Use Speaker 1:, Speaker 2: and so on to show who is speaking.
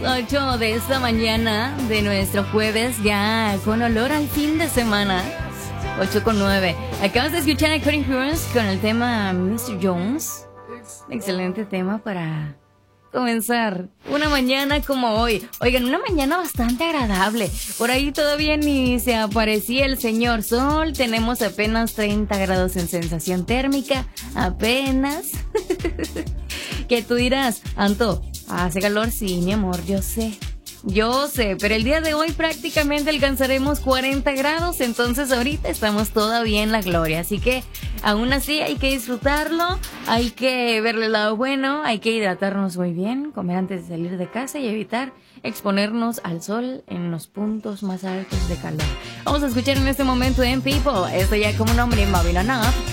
Speaker 1: 8 de esta mañana de nuestro jueves, ya con olor al fin de semana. 8:09. Acabas de escuchar a Cory Cruz con el tema Mr. Jones. Excelente tema para comenzar una mañana como hoy. Oigan, una mañana bastante agradable. Por ahí todavía ni se aparecía el señor sol. Tenemos apenas 30 grados en sensación térmica. Apenas. Que tú dirás, Anto, hace calor, sí, mi amor, yo sé, pero el día de hoy prácticamente alcanzaremos 40 grados, entonces ahorita estamos todavía en la gloria, así que aún así hay que disfrutarlo, hay que verle el lado bueno, hay que hidratarnos muy bien, comer antes de salir de casa y evitar exponernos al sol en los puntos más altos de calor. Vamos a escuchar en este momento en People, esto ya como un hombre Moving On Up.